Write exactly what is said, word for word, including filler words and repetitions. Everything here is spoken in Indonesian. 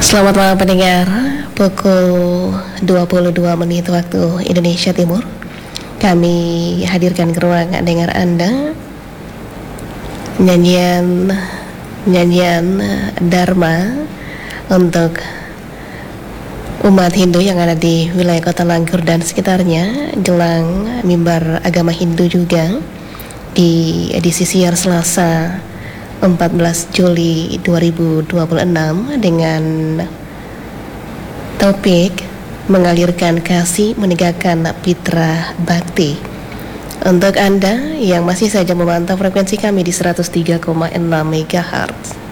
Selamat malam pendengar, pukul dua puluh dua menit waktu Indonesia Timur. Kami hadirkan ke ruangan dengar Anda nyanyian nyanyian Dharma untuk umat Hindu yang ada di wilayah Kota Langgur dan sekitarnya, jelang mimbar agama Hindu juga di edisi siar Selasa empat belas Juli dua ribu dua puluh enam dengan topik mengalirkan kasih, menegakkan fitrah bakti. Untuk Anda yang masih saja memantau frekuensi kami di seratus tiga koma enam megahertz,